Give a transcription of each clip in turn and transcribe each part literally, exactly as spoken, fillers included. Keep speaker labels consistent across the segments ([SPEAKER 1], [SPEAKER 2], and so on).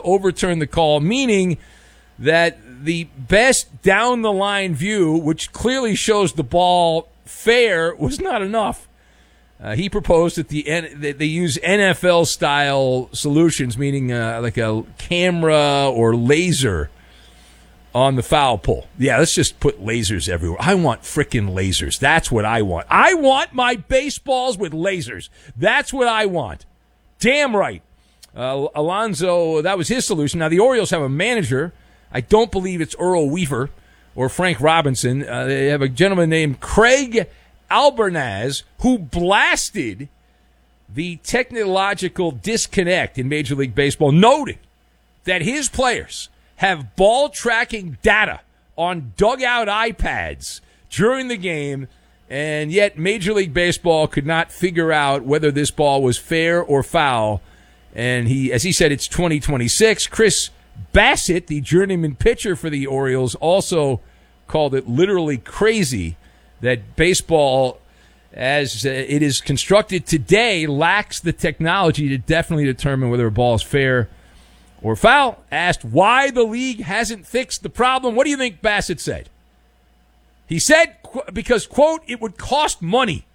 [SPEAKER 1] overturn the call, meaning that the best down-the-line view, which clearly shows the ball fair, was not enough. Uh, he proposed that, the that they use N F L-style solutions, meaning uh, like a camera or laser on the foul pole. Yeah, let's just put lasers everywhere. I want frickin' lasers. That's what I want. I want my baseballs with lasers. That's what I want. Damn right. Uh, Alonso, that was his solution. Now, the Orioles have a manager. I don't believe it's Earl Weaver or Frank Robinson. Uh, they have a gentleman named Craig Albernaz, who blasted the technological disconnect in Major League Baseball, noting that his players have ball tracking data on dugout iPads during the game, and yet Major League Baseball could not figure out whether this ball was fair or foul. And he, as he said, it's twenty twenty-six. Chris Bassett, the journeyman pitcher for the Orioles, also called it literally crazy that baseball, as uh, it is constructed today, lacks the technology to definitely determine whether a ball is fair or foul. Asked why the league hasn't fixed the problem, what do you think Bassett said? He said, qu- because, quote, it would cost money.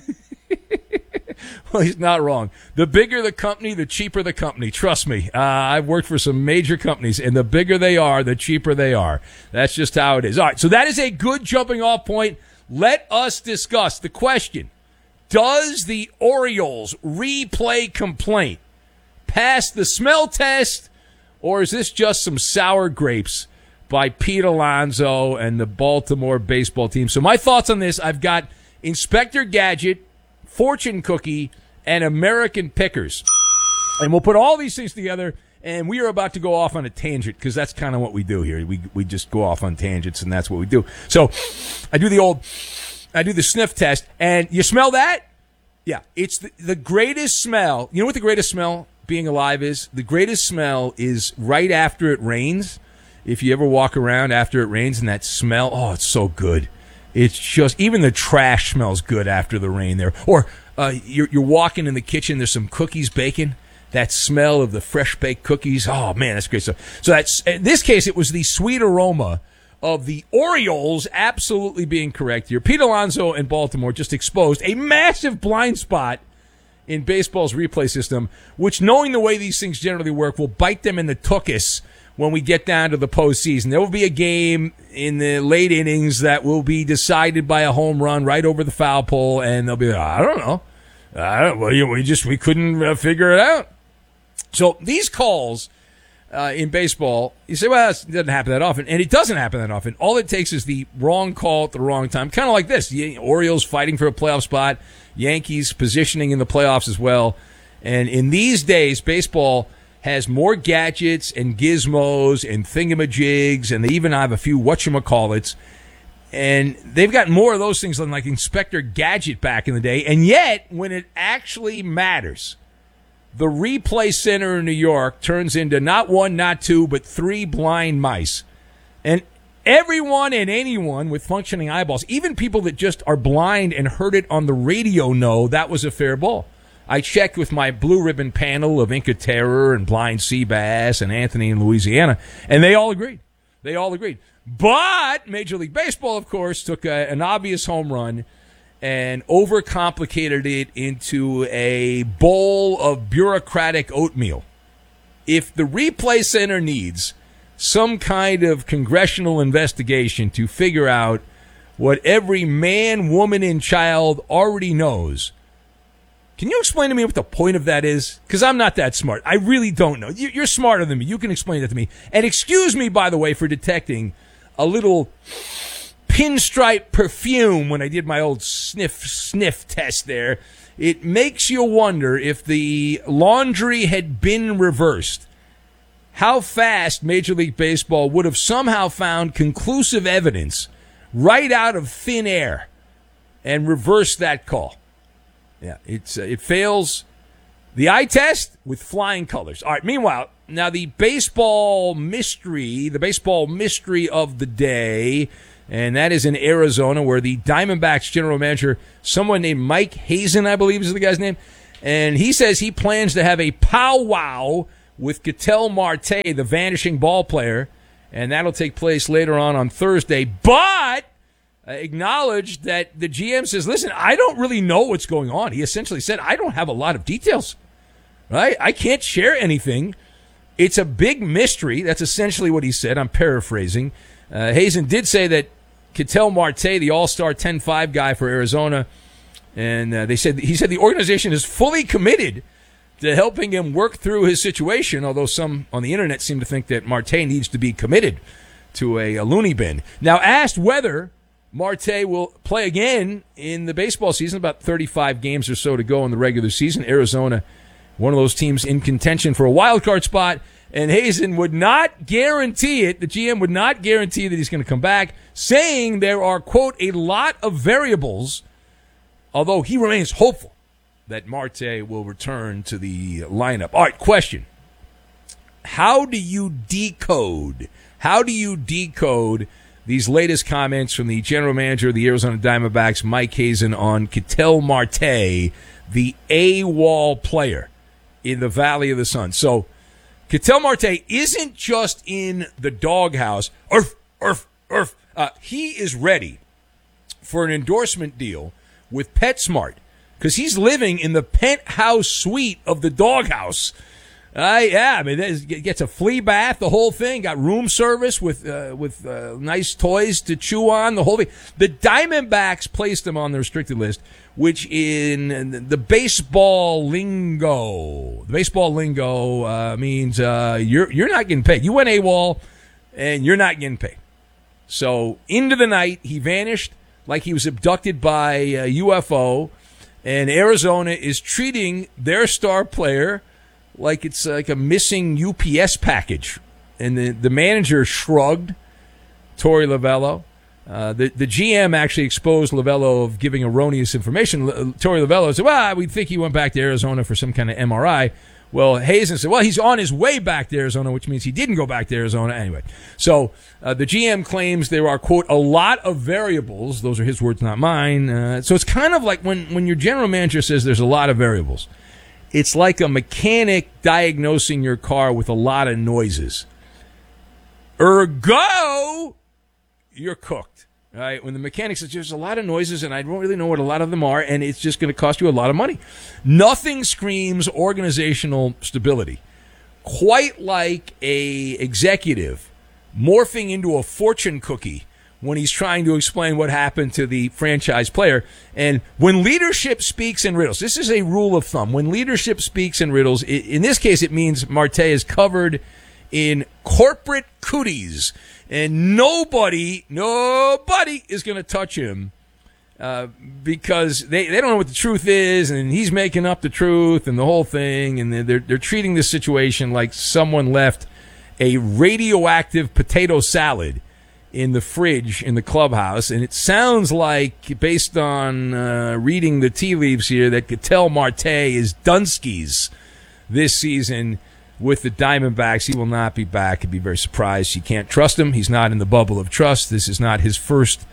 [SPEAKER 1] Well, he's not wrong. The bigger the company, the cheaper the company. Trust me. Uh, I've worked for some major companies, and the bigger they are, the cheaper they are. That's just how it is. All right, so that is a good jumping off point. Let us discuss the question. Does the Orioles replay complaint pass the smell test, or is this just some sour grapes by Pete Alonso and the Baltimore baseball team? So my thoughts on this, I've got Inspector Gadget, Fortune Cookie, and American Pickers. And we'll put all these things together, and we are about to go off on a tangent, because that's kind of what we do here. We we just go off on tangents, and that's what we do. So I do the old, I do the sniff test, and you smell that? Yeah, it's the, the greatest smell. You know what the greatest smell being alive is? The greatest smell is right after it rains. If you ever walk around after it rains and that smell, oh, it's so good. It's just, even the trash smells good after the rain there. Or uh, you're, you're walking in the kitchen, there's some cookies baking. That smell of the fresh baked cookies, oh man, that's great stuff. So that's, in this case, it was the sweet aroma of the Orioles absolutely being correct here. Pete Alonso and Baltimore just exposed a massive blind spot in baseball's replay system, which, knowing the way these things generally work, will bite them in the tuchus when we get down to the postseason. There will be a game in the late innings that will be decided by a home run right over the foul pole, and they'll be like, I don't know. I don't, well, we just we couldn't uh, figure it out. So these calls uh, in baseball, you say, well, it doesn't happen that often, and it doesn't happen that often. All it takes is the wrong call at the wrong time, kind of like this. The Orioles fighting for a playoff spot, Yankees positioning in the playoffs as well. And in these days, baseball has more gadgets and gizmos and thingamajigs, and they even have a few whatchamacallits. And they've got more of those things than like Inspector Gadget back in the day. And yet, when it actually matters, the replay center in New York turns into not one, not two, but three blind mice. And everyone and anyone with functioning eyeballs, even people that just are blind and heard it on the radio, know that was a fair ball. I checked with my blue ribbon panel of Inca Terror and Blind Seabass and Anthony in Louisiana, and they all agreed. They all agreed. But Major League Baseball, of course, took a, an obvious home run and overcomplicated it into a bowl of bureaucratic oatmeal. If the replay center needs some kind of congressional investigation to figure out what every man, woman, and child already knows, can you explain to me what the point of that is? Because I'm not that smart. I really don't know. You're smarter than me. You can explain that to me. And excuse me, by the way, for detecting a little pinstripe perfume when I did my old sniff sniff test there. It makes you wonder, if the laundry had been reversed, how fast Major League Baseball would have somehow found conclusive evidence right out of thin air and reversed that call. Yeah, it's uh, it fails the eye test with flying colors. All right, meanwhile, now the baseball mystery, the baseball mystery of the day, and that is in Arizona, where the Diamondbacks general manager, someone named Mike Hazen, I believe is the guy's name, and he says he plans to have a powwow with Ketel Marte, the vanishing ball player, and that'll take place later on on Thursday. But uh, acknowledged that the G M says, listen, I don't really know what's going on. He essentially said, I don't have a lot of details. Right? I can't share anything. It's a big mystery. That's essentially what he said. I'm paraphrasing. Uh, Hazen did say that Ketel Marte, the all-star ten five guy for Arizona, and uh, they said he said the organization is fully committed to helping him work through his situation, although some on the internet seem to think that Marte needs to be committed to a, a loony bin. Now, asked whether Marte will play again in the baseball season, about thirty-five games or so to go in the regular season. Arizona, one of those teams in contention for a wild card spot, and Hazen would not guarantee it. The G M would not guarantee that he's going to come back, saying there are, quote, a lot of variables, although he remains hopeful that Marte will return to the lineup. All right, question. How do you decode, how do you decode these latest comments from the general manager of the Arizona Diamondbacks, Mike Hazen, on Ketel Marte, the AWOL player in the Valley of the Sun? So, Ketel Marte isn't just in the doghouse. Urf, urf, urf. Uh, he is ready for an endorsement deal with PetSmart because he's living in the penthouse suite of the doghouse. Uh, yeah, I mean, it gets a flea bath, the whole thing. Got room service with uh, with uh, nice toys to chew on, the whole thing. The Diamondbacks placed him on the restricted list, which in the baseball lingo, the baseball lingo uh, means uh, you're you're not getting paid. You went AWOL, and you're not getting paid. So into the night, he vanished like he was abducted by a U F O, and Arizona is treating their star player like it's like a missing U P S package. And the, the manager shrugged, Torey Lovullo. Uh, the, the G M actually exposed Lovullo of giving erroneous information. L- Torey Lovullo said, well, we think he went back to Arizona for some kind of M R I. Well, Hazen said, well, he's on his way back to Arizona, which means he didn't go back to Arizona anyway. So uh, the G M claims there are, quote, a lot of variables. Those are his words, not mine. Uh, so it's kind of like when, when your general manager says there's a lot of variables. It's like a mechanic diagnosing your car with a lot of noises. Ergo, you're cooked. Right? When the mechanic says there's a lot of noises and I don't really know what a lot of them are, and it's just going to cost you a lot of money. Nothing screams organizational stability quite like a executive morphing into a fortune cookie when he's trying to explain what happened to the franchise player. And when leadership speaks in riddles, this is a rule of thumb. When leadership speaks in riddles, in this case it means Marte is covered in corporate cooties, and nobody, nobody is going to touch him uh, because they, they don't know what the truth is, and he's making up the truth and the whole thing, and they're, they're treating this situation like someone left a radioactive potato salad in the fridge in the clubhouse. And it sounds like, based on uh, reading the tea leaves here, that Ketel Marte is Dunskies this season with the Diamondbacks. He will not be back. I'd be very surprised. You can't trust him. He's not in the bubble of trust. This is not his first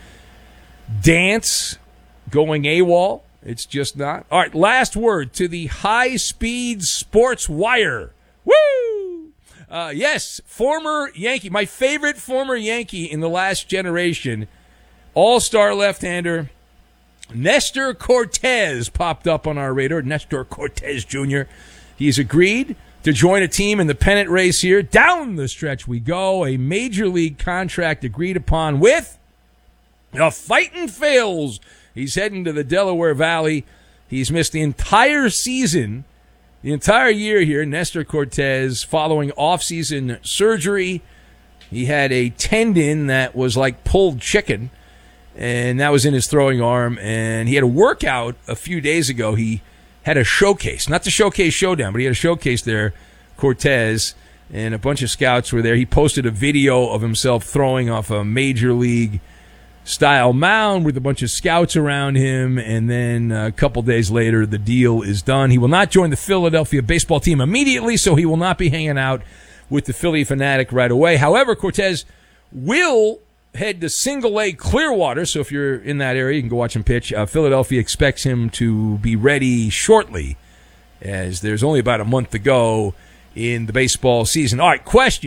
[SPEAKER 1] dance going AWOL. It's just not. All right, last word to the high-speed sports wire. Woo! Uh, yes, former Yankee, my favorite former Yankee in the last generation, all-star left-hander, Nestor Cortez popped up on our radar. Nestor Cortez Junior He's agreed to join a team in the pennant race here. Down the stretch we go. A major league contract agreed upon with the Fightin' Phils. He's heading to the Delaware Valley. He's missed the entire season, the entire year here, Nestor Cortez, following off-season surgery. He had a tendon that was like pulled chicken, and that was in his throwing arm. And he had a workout a few days ago. He had a showcase, not the Showcase Showdown, but he had a showcase there, Cortez, and a bunch of scouts were there. He posted a video of himself throwing off a major league style mound with a bunch of scouts around him, and then a couple days later, the deal is done. He will not join the Philadelphia baseball team immediately, so he will not be hanging out with the Philly Fanatic right away. However, Cortez will head to Single A Clearwater, so if you're in that area, you can go watch him pitch. Uh, Philadelphia expects him to be ready shortly, as there's only about a month to go in the baseball season. All right, question.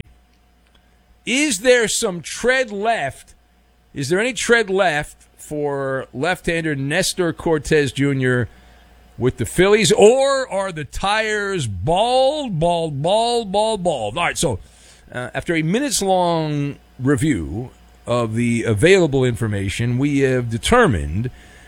[SPEAKER 1] Is there some tread left? Is there any tread left for left-hander Nestor Cortes Junior with the Phillies, or are the tires bald, bald, bald, bald, bald? All right, so uh, after a minutes-long review of the available information, we have determined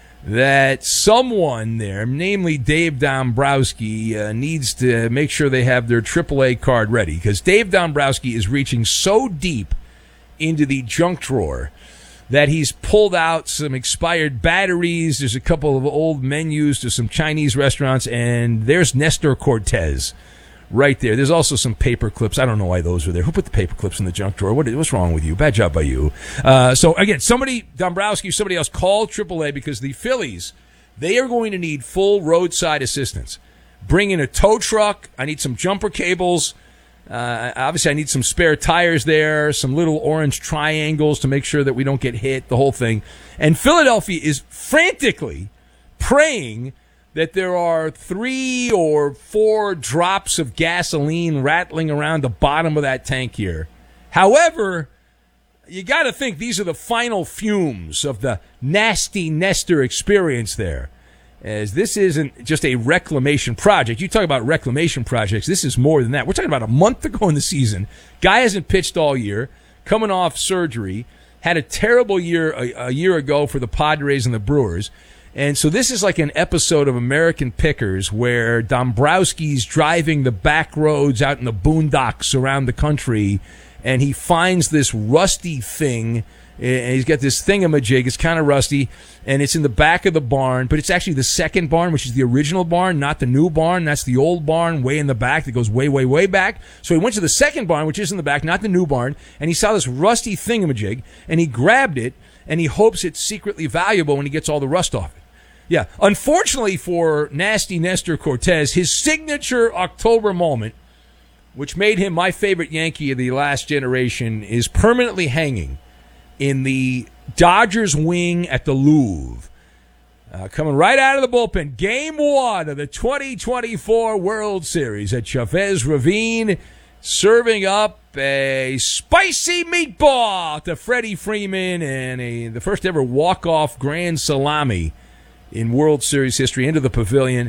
[SPEAKER 1] that someone there, namely Dave Dombrowski, uh, needs to make sure they have their triple A card ready, because Dave Dombrowski is reaching so deep into the junk drawer that he's pulled out some expired batteries. There's a couple of old menus to some Chinese restaurants, and there's Nestor Cortes right there. There's also some paper clips. I don't know why those were there. Who put the paper clips in the junk drawer? What, what's wrong with you? Bad job by you. Uh, so, again, somebody, Dombrowski, somebody else, call triple A, because the Phillies, they are going to need full roadside assistance. Bring in a tow truck. I need some jumper cables. Uh, obviously, I need some spare tires there, some little orange triangles to make sure that we don't get hit, the whole thing. And Philadelphia is frantically praying that there are three or four drops of gasoline rattling around the bottom of that tank here. However, you got to think these are the final fumes of the nasty Nestor experience there, as this isn't just a reclamation project. You talk about reclamation projects, this is more than that. We're talking about a month ago in the season. Guy hasn't pitched all year, coming off surgery, had a terrible year a, a year ago for the Padres and the Brewers. And so this is like an episode of American Pickers where Dombrowski's driving the back roads out in the boondocks around the country, and he finds this rusty thing. And he's got this thingamajig. It's kind of rusty, and it's in the back of the barn, but it's actually the second barn, which is the original barn, not the new barn. That's the old barn way in the back that goes way, way, way back. So he went to the second barn, which is in the back, not the new barn, and he saw this rusty thingamajig, and he grabbed it, and he hopes it's secretly valuable when he gets all the rust off it. Yeah, unfortunately for nasty Nestor Cortes, his signature October moment, which made him my favorite Yankee of the last generation, is permanently hanging in the Dodgers wing at the Louvre. Uh, coming right out of the bullpen, game one of the twenty twenty-four World Series at Chavez Ravine, serving up a spicy meatball to Freddie Freeman and a, the first ever walk-off grand salami in World Series history into the pavilion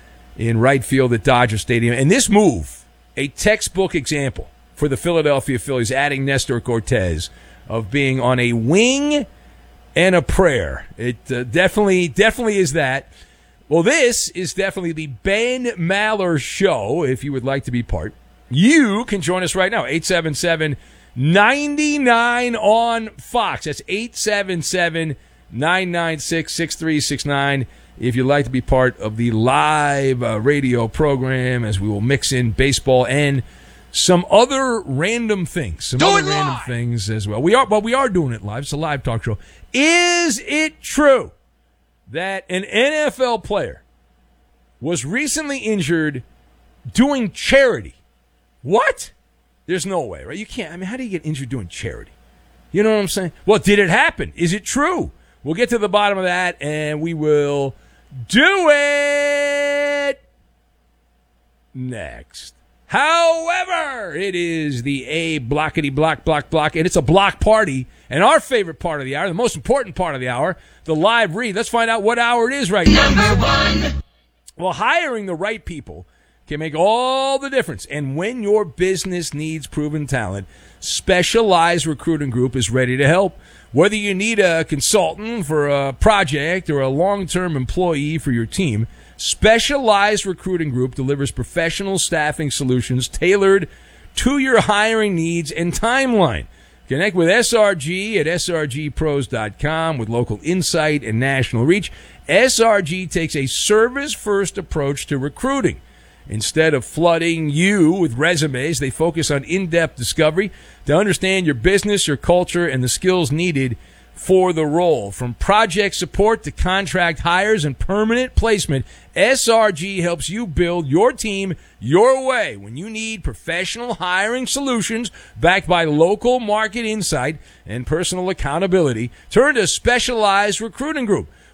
[SPEAKER 1] in right field at Dodger Stadium. And this move, a textbook example for the Philadelphia Phillies, adding Nestor Cortes, of being on a wing and a prayer. It uh, definitely, definitely is that. Well, this is definitely the Ben Maller Show. If you would like to be part, you can join us right now. eight seven seven, nine nine on Fox. That's eight seven seven, nine nine six, six three six nine. If you'd like to be part of the live uh, radio program, as we will mix in baseball and some other random things, some Do other random live. things as well. We are, but we are doing it live. It's a live talk show. Is it true that an N F L player was recently injured doing charity? What? There's no way, right? You can't. I mean, how do you get injured doing charity? You know what I'm saying? Well, did it happen? Is it true? We'll get to the bottom of that, and we will do it next. However, it is the A blockety block block block, and it's a block party. And our favorite part of the hour, the most important part of the hour, the live read. Let's find out what hour it is right now. Number one. Well, hiring the right people can make all the difference. And when your business needs proven talent, Specialized Recruiting Group is ready to help. Whether you need a consultant for a project or a long-term employee for your team, Specialized Recruiting Group delivers professional staffing solutions tailored to your hiring needs and timeline. Connect with S R G at S R G pros dot com with local insight and national reach. S R G takes a service-first approach to recruiting. Instead of flooding you with resumes, they focus on in-depth discovery to understand your business, your culture, and the skills needed for the role. From project support to contract hires and permanent placement, S R G helps you build your team your way. When you need professional hiring solutions backed by local market insight and personal accountability, turn to Specialized Recruiting Group.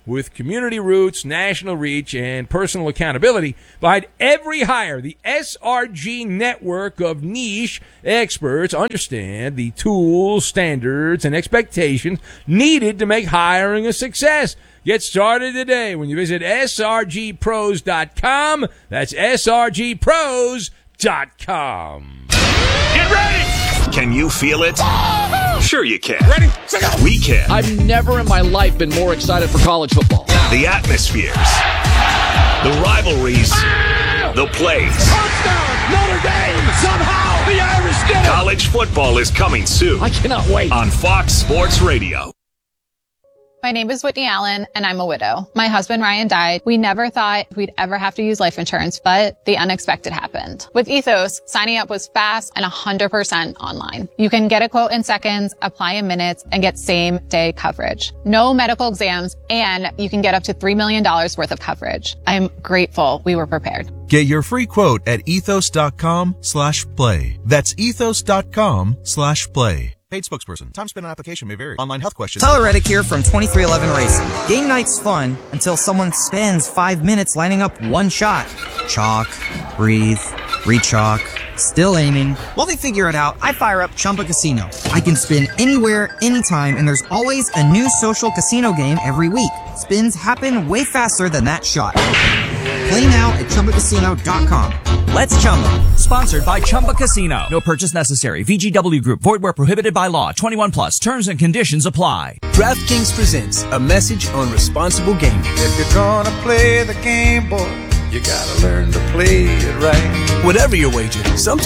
[SPEAKER 1] with community roots, national reach, and personal accountability behind every hire. The S R G network of niche experts understand the tools, standards, and expectations needed to make hiring a success. Get started today when you visit S R G pros dot com. That's S R G pros dot com.
[SPEAKER 2] Get ready! Can you feel it? Sure you can.
[SPEAKER 3] Ready?
[SPEAKER 2] We can.
[SPEAKER 4] I've never in my life been more excited for college football.
[SPEAKER 2] The atmospheres, the rivalries, the plays.
[SPEAKER 3] Touchdown! Notre Dame! Somehow the Irish get it!
[SPEAKER 2] College football is coming soon
[SPEAKER 4] I cannot wait.
[SPEAKER 2] on Fox Sports Radio.
[SPEAKER 5] My name is Whitney Allen, and I'm a widow. My husband, Ryan, died. We never thought we'd ever have to use life insurance, but the unexpected happened. With Ethos, signing up was fast and one hundred percent online. You can get a quote in seconds, apply in minutes, and get same-day coverage. No medical exams, and you can get up to three million dollars worth of coverage. I'm grateful we were prepared.
[SPEAKER 6] Get your free quote at ethos.com slash play. That's ethos.com slash play. Paid spokesperson. Time spent on application may vary. Online health questions.
[SPEAKER 7] Tyler Reddick here from twenty-three eleven Racing. Game night's fun until someone spends five minutes lining up one shot. Chalk, breathe, re-chalk, still aiming. While they figure it out, I fire up Chumba Casino. I can spin anywhere, anytime, and there's always a new social casino game every week. Spins happen way faster than that shot. Play now at Chumba Casino dot com.
[SPEAKER 8] Let's Chumba. Sponsored by Chumba Casino. No purchase necessary. V G W Group. Void where prohibited by law. twenty-one plus. Terms and conditions apply.
[SPEAKER 9] DraftKings presents a message on responsible gaming.
[SPEAKER 10] If you're gonna play the game, boy, you gotta learn to play it right.
[SPEAKER 9] Whatever your wager, some